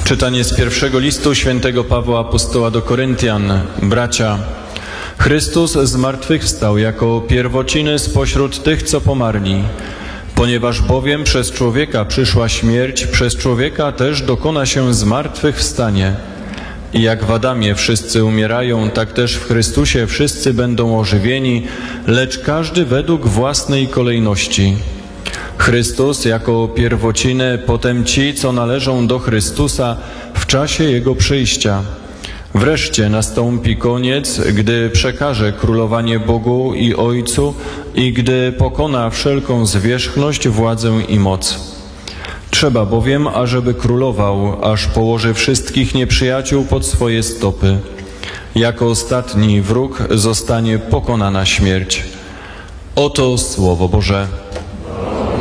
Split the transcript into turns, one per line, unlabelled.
Czytanie z pierwszego listu świętego Pawła Apostoła do Koryntian. Bracia, Chrystus zmartwychwstał jako pierwociny spośród tych, co pomarli. Ponieważ bowiem przez człowieka przyszła śmierć, przez człowieka też dokona się zmartwychwstanie. I jak w Adamie wszyscy umierają, tak też w Chrystusie wszyscy będą ożywieni, lecz każdy według własnej kolejności. Chrystus jako pierwociny, potem ci, co należą do Chrystusa w czasie Jego przyjścia. Wreszcie nastąpi koniec, gdy przekaże królowanie Bogu i Ojcu i gdy pokona wszelką zwierzchność, władzę i moc. Trzeba bowiem, ażeby królował, aż położy wszystkich nieprzyjaciół pod swoje stopy. Jako ostatni wróg zostanie pokonana śmierć. Oto Słowo Boże.